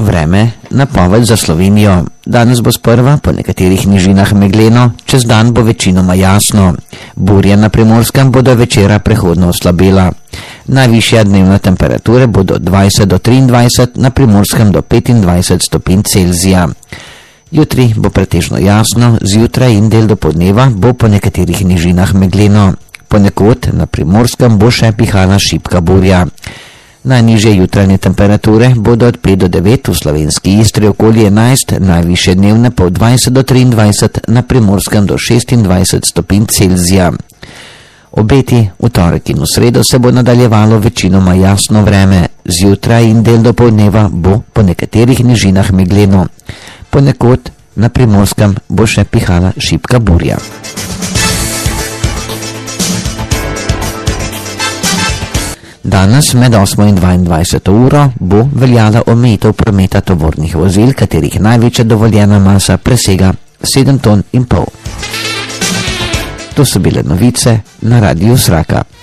Vreme, napoved za Slovenijo. Danes bo sprva po nekaterih nižinah megleno, čez dan bo večinoma jasno. Burje na Primorskem bodo večera prehodno oslabela. Najvišja dnevna temperature bodo 20 do 23, na Primorskem do 25 stopinj Celzija. Jutri bo pretežno jasno, zjutraj in del dopoldneva bo po nekaterih nižinah megleno. Ponekod na Primorskem bo še pihala šibka burja. Najnižje jutranje temperature bodo od 5 do 9, v slovenski Istri okoli 11, najvišje dnevne pa od 20 do 23, na Primorskem do 26 stopinj Celzija. Obeti v torek in v sredo se bo nadaljevalo večinoma jasno vreme, zjutraj in del dopoldneva bo po nekaterih nižinah megleno. Ponekod na Primorskem bo še pihala šibka burja. Danes med 8 in 22 uro bo veljala omejitev prometa tovornih vozil, katerih največja dovoljena masa presega 7,5 ton. To so bile novice na Radiu Sraka.